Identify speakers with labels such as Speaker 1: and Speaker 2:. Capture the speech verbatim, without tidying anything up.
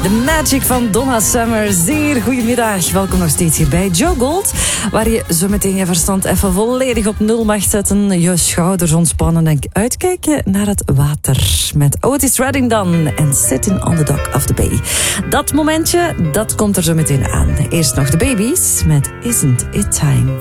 Speaker 1: The Magic van Donna Summer. Zeer goedemiddag. Welkom nog steeds hier bij Joe Gold, waar je zo meteen je verstand even volledig op nul mag zetten, je schouders ontspannen en uitkijken naar het water. Met Otis Redding dan en Sitting on the Dock of the Bay. Dat momentje, dat komt er zo meteen aan. Eerst nog de Babies met Isn't It Time.